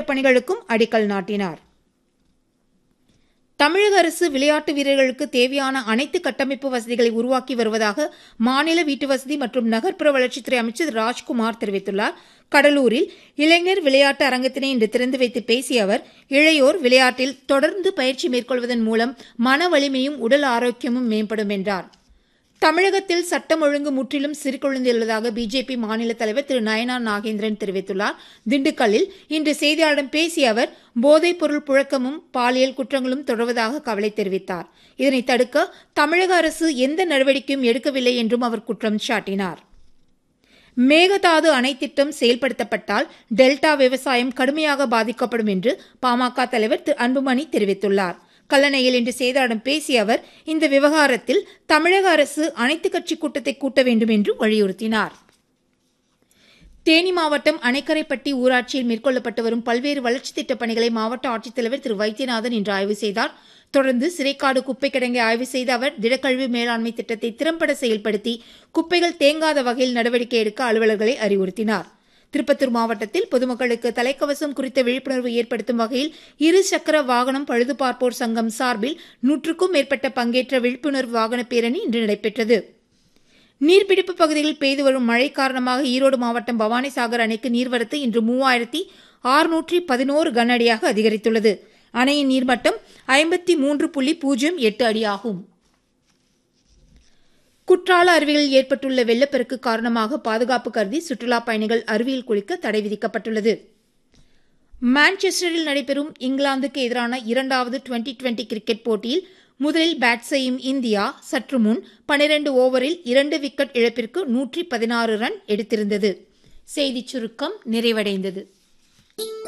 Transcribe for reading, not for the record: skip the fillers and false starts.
திட்டப்பணிகளுக்கும் அடிக்கல் நாட்டினார். தமிழக அரசு விளையாட்டு வீரர்களுக்கு தேவையான அனைத்து கட்டமைப்பு வசதிகளை உருவாக்கி வருவதாக மாநில வீட்டுவசதி மற்றும் நகர்ப்புற வளர்ச்சித்துறை அமைச்சர் ராஜ்குமார் தெரிவித்துள்ளார். கடலூரில் இளைஞர் விளையாட்டு அரங்கத்தினை இன்று திறந்து வைத்து பேசிய அவர், இளையோர் விளையாட்டில் தொடர்ந்து பயிற்சி மேற்கொள்வதன் மூலம் மன வலிமையும் உடல் ஆரோக்கியமும் மேம்படும் என்றார். தமிழகத்தில் சட்டம் ஒழுங்கு முற்றிலும் சீர்குலைந்துள்ளதாக பிஜேபி மாநில தலைவர் திரு நயனார் நாகேந்திரன் தெரிவித்துள்ளார். திண்டுக்கல்லில் இன்று செய்தியாளர்களிடம் பேசிய அவர், போதைப் பொருள் புழக்கமும் பாலியல் குற்றங்களும் தொடர்வதாக கவலை தெரிவித்தார். இதனை தடுக்க தமிழக அரசு எந்த நடவடிக்கையும் எடுக்கவில்லை என்றும் அவர் குற்றம் சாட்டினார். மேகதாது அணை திட்டம் செயல்படுத்தப்பட்டால் டெல்டா விவசாயம் கடுமையாக பாதிக்கப்படும் என்று பாமக தலைவர் திரு அன்புமணி தெரிவித்துள்ளார். கல்லணையில் இன்று செய்தியாளர்களிடம் பேசிய அவர், இந்த விவகாரத்தில் தமிழக அரசு அனைத்துக் கட்சி கூட்டத்தை கூட்ட வேண்டும் என்று வலியுறுத்தினார். தேனி மாவட்டம் அணைக்கரைப்பட்டி ஊராட்சியில் மேற்கொள்ளப்பட்டு வரும் பல்வேறு வளர்ச்சித் திட்டப் பணிகளை மாவட்ட ஆட்சித்தலைவர் திரு வைத்தியநாதன் இன்று ஆய்வு செய்தார். தொடர்ந்து சிறைக்காடு குப்பை கிடங்கை ஆய்வு செய்த அவர், திடக்கழிவு மேலாண்மை திட்டத்தை திறம்பட செயல்படுத்தி குப்பைகள் தேங்காத வகையில் நடவடிக்கை எடுக்க அலுவலர்களை அறிவுறுத்தினார். திருப்பத்தூர் மாவட்டத்தில் பொதுமக்களுக்கு தலைக்கவசம் குறித்த விழிப்புணர்வு ஏற்படுத்தும் வகையில் இரு சக்கர வாகனம் பழுதுபார்ப்போர் சங்கம் சார்பில் 100க்கும் மேற்பட்ட பங்கேற்ற விழிப்புணர்வு வாகன பேரணி இன்று நடைபெற்றது. நீர்பிடிப்பு பகுதிகளில் பெய்து வரும் மழை காரணமாக ஈரோடு மாவட்டம் பவானிசாகர் அணைக்கு நீர்வரத்து இன்று 3611 கன அடியாக அதிகரித்துள்ளது. அணையின் நீர்மட்டம் 53.08 அடியாகும். குற்றால அருவிகளில் ஏற்பட்டுள்ள வெள்ளப்பெருக்கு காரணமாக பாதுகாப்பு கருதி சுற்றுலாப் பயணிகள் அருவியில் குளிக்க தடை விதிக்கப்பட்டுள்ளது. மான்செஸ்டரில் நடைபெறும் இங்கிலாந்துக்கு எதிரான 2வது டுவெண்டி கிரிக்கெட் போட்டியில் முதலில் பேட் செய்யும் இந்தியா சற்று முன் 12 ஓவரில் 2 விக்கெட் இழப்பிற்கு 116 ரன் எடுத்திருந்தது. செய்திச் சுருக்கம் நிறைவடைந்தது.